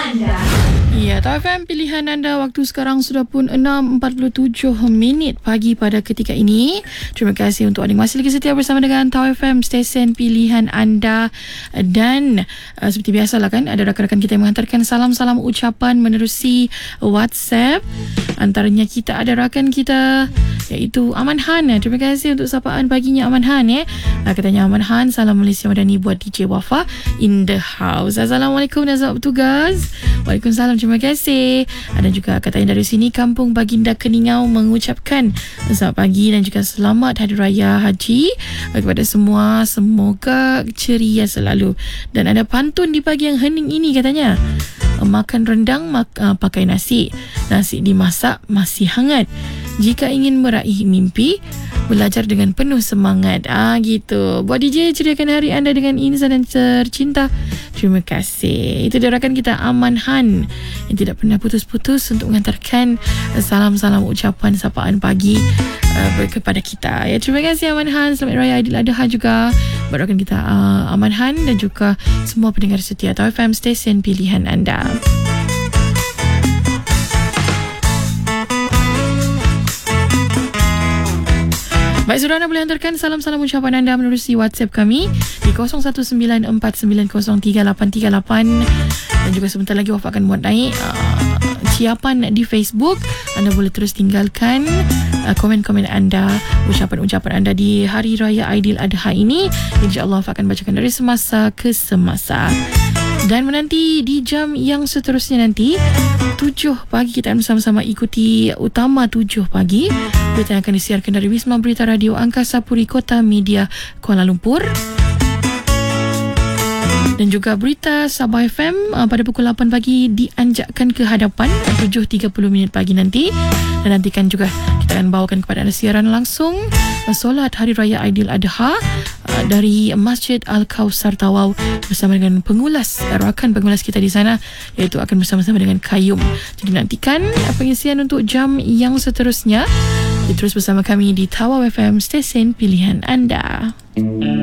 anda. Ya, Tau FM pilihan anda. Waktu sekarang sudah pun 6.47 minit pagi pada ketika ini. Terima kasih untuk anda masih lagi setia bersama dengan Tau FM, stesen pilihan anda. Dan seperti biasalah kan, ada rakan-rakan kita yang menghantarkan salam-salam ucapan menerusi WhatsApp. Antaranya kita ada rakan kita iaitu Aman Han. Terima kasih untuk sapaan paginya Aman Han. Katanya Aman Han, salam Malaysia Madani buat DJ Wafa in the house. Assalamualaikum dan selamat bertugas. Waalaikumsalam, terima kasih. Dan juga katanya dari sini Kampung Baginda Keningau mengucapkan selamat pagi dan juga selamat Hari Raya Haji kepada semua. Semoga ceria selalu. Dan ada pantun di pagi yang hening ini katanya. Makan rendang pakai nasi. Nasi dimasak masih hangat. Jika ingin meraih mimpi, belajar dengan penuh semangat. Gitu. Buat DJ, ceriakan hari anda dengan insan dan tercinta. Terima kasih. Itu dia rakan kita Aman Han yang tidak pernah putus-putus untuk mengantarkan salam-salam ucapan sapaan pagi kepada kita. Ya, terima kasih Aman Han. Selamat Raya Aidiladha juga buat rakan kita Aman Han dan juga semua pendengar setia Tau FM, stesen pilihan anda. Baik, saudara, anda boleh hantarkan salam-salam ucapan anda menerusi WhatsApp kami di 0194903838 dan juga sebentar lagi Wafa akan buat naik siapan di Facebook. Anda boleh terus tinggalkan komen-komen anda, ucapan-ucapan anda di Hari Raya Aidiladha ini. InsyaAllah Wafa akan bacakan dari semasa ke semasa. Dan menanti di jam yang seterusnya nanti 7 pagi kita akan bersama-sama ikuti Utama 7 pagi. Berita yang akan disiarkan dari Wisma Berita Radio Angkasa Puri Kota Media Kuala Lumpur. Dan juga berita Sabah FM pada pukul 8 pagi dianjakkan ke hadapan 7.30 minit pagi nanti. Dan nantikan juga kita akan bawakan kepada anda siaran langsung solat Hari Raya Aidiladha dari Masjid Al-Kausar Tawau bersama dengan rakan pengulas kita di sana, iaitu akan bersama-sama dengan Kayum. Jadi nantikan pengisian untuk jam yang seterusnya. Terus bersama kami di Tawau FM, stesen pilihan anda.